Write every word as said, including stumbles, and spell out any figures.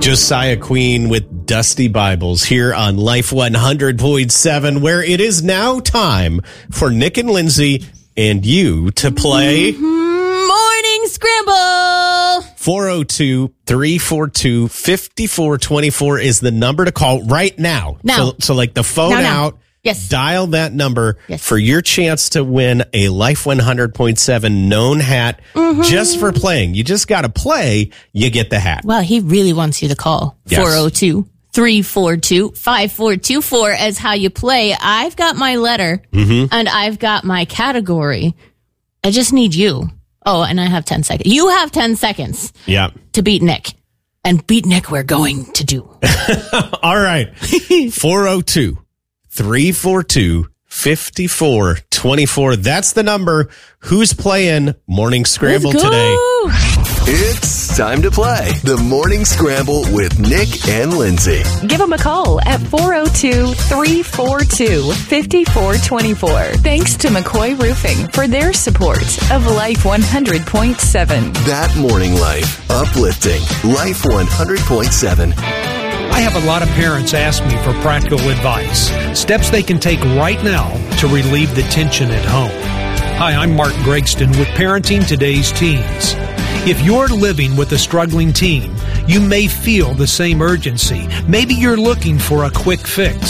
Josiah Queen with Dusty Bibles here on Life one hundred point seven, where it is now time for Nick and Lindsay and you to play Morning Scramble. four oh two, three four two, five four two four is the number to call right now. Now. So, so like the phone Now, now. out. Yes. Dial that number Yes. for your chance to win a Life one hundred point seven known hat Mm-hmm. just for playing. You just got to play, you get the hat. Well, he really wants you to call. Yes. four oh two, three four two, five four two four as how you play. I've got my letter Mm-hmm. and I've got my category. I just need you. Oh, and I have ten seconds. You have ten seconds Yeah. to beat Nick. And beat Nick we're going to do. All right. four oh two, three four two, five four two four. That's the number. Who's playing Morning Scramble Let's go. today? It's time to play the Morning Scramble with Nick and Lindsay. Give them a call at four oh two, three four two, five four two four. Thanks to McCoy Roofing for their support of Life one hundred point seven. That morning life. Uplifting. Life one hundred point seven. I have a lot of parents ask me for practical advice, steps they can take right now to relieve the tension at home. Hi, I'm Mark Gregston with Parenting Today's Teens. If you're living with a struggling teen, you may feel the same urgency. Maybe you're looking for a quick fix.